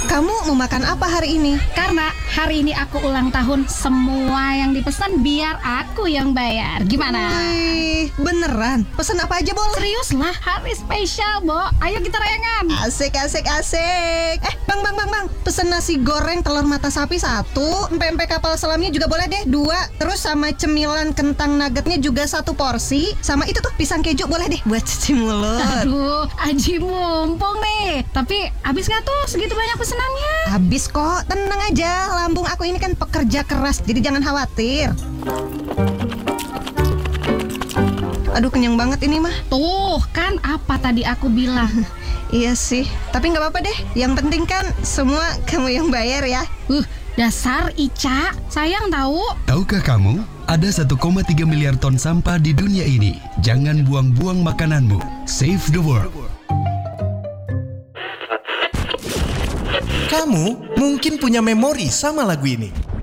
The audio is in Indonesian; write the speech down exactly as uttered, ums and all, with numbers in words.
kamu mau makan apa hari ini? Karena hari ini aku ulang tahun, semua yang dipesan biar aku yang bayar. Gimana? Wih, beneran? Pesan apa aja, Bol? Serius lah, hari spesial, Bo. Ayo kita rayangan. Asik, asik, asik. Eh, Bang, Bang, Bang, Bang. Pesen nasi goreng telur mata sapi satu, empek-empek kapal selamnya juga boleh deh, dua. Terus sama cemilan kentang nuggetnya juga satu porsi. Sama itu tuh pisang keju boleh deh buat cuci mulut. Aduh, Aji mumpung nih. Tapi habis gak tuh segitu banyak pesenannya? Habis kok, tenang aja. Lambung aku ini kan pekerja keras, jadi jangan khawatir. Aduh, kenyang banget ini mah. Tuh, kan apa tadi aku bilang. Iya sih, tapi nggak apa-apa deh. Yang penting kan semua kamu yang bayar ya. Uh, dasar Ica, sayang tahu. Tahukah kamu, ada satu koma tiga miliar ton sampah di dunia ini. Jangan buang-buang makananmu. Save the world. Kamu mungkin punya memori sama lagu ini.